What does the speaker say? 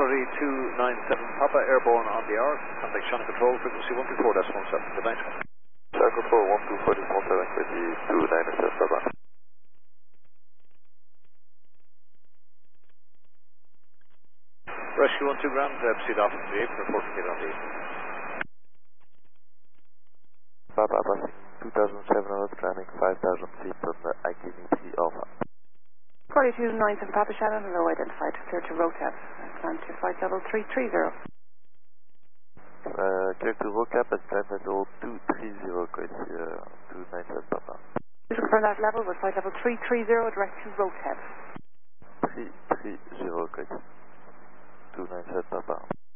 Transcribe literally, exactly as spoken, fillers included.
Authority two nine seven Papa, airborne on the hour. Contact channel control, frequency one two four point one seven. Good night. Channel control one two four point one seven, frequency two nine seven Papa. Rescue one two ground, uh, proceed off from the eight, reporting it on the eight. Papa, passing two thousand seven hundred, climbing five thousand feet on the I K V three Alpha. Authority two nine seven Papa, Shannon, low identified, clear to ROTAP, climb to flight level three three zero. Uh, clear to ROTAP at climb level two three zero, crazy uh, two nine seven Papa. Please confirm that level with flight level three three zero, direct to ROTAP. three three zero, crazy two nine seven Papa.